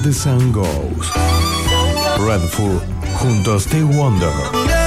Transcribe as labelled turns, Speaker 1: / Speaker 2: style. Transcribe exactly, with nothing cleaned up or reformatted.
Speaker 1: the Sun Goes. Redfoo junto a Stevie Wonder.